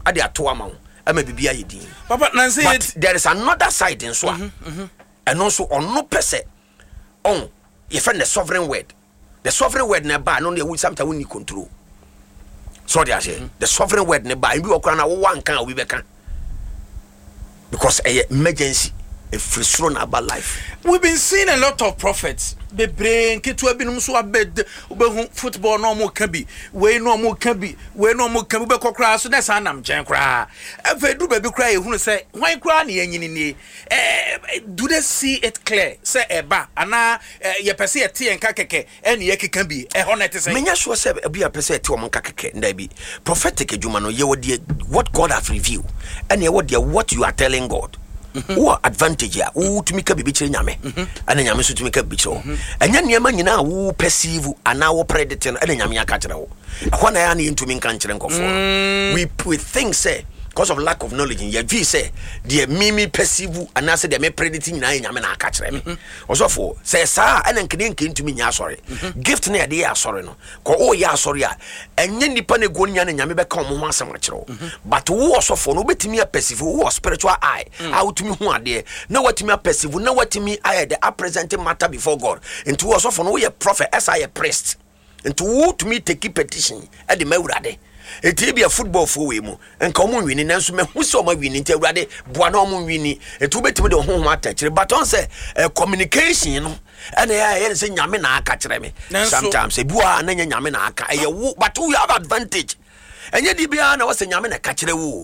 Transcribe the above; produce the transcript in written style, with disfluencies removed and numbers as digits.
ade ato ama wo ama bibia yedin papa nanse but there is another side in so and also on no pese on you find the sovereign word na ba no dey sometimes we need control so they say the sovereign word na ba bi okra na wo wan kan obi be kan because emergency a free thrown about life. We've been seeing a lot of prophets. Be brain kitu ebinum so abed obehu football no mo kan bi we no mo kan bi we no mo kan be kokra so na sanam chen kra efe du be kra ehunu say hwan kra na yanyini ni do they see it clear say eba ana ye pese ye tie nka keke ene ye keka bi honest say menya sure say e bia pese tie o nka keke nda bi prophetic adwuma no ye wodi what God have revealed and ye wodi what you are telling God. What advantage ya wo tumi ka bibi kire nyame ana nyame so tumi ka bibi kire wo enya niam nyina wo perceive ana wo predict ana nyame aka kire wo ho na ya na yentumi nka nkire nkofo we think say because of lack of knowledge in your view say the mimi perceive ana say the me predict nyina nyame na aka kire me osofo say sa ana nkene nke ntumi nya asori gift na de ya asori no ko o ya asori a enye nipa na go nya na nyame be ka mo ho asem akire wo but wo osofo no betimi a perceive wo spiritual eye how to me hu ade na watimi a perceive na watimi eye the presenting matter before God into osofo no we prophet as I a priest into wo to me take petition e de mawurade eti bia football for we mu enka omo wini nanso me hu se omo wini nti awurade boa na omo wini etu betimi de ho atachire but on say communication no and ya say nyame na aka kire me sometimes ebua na nyame na aka ye wo but we have advantage enye di bia na wase nyame na ka kire wo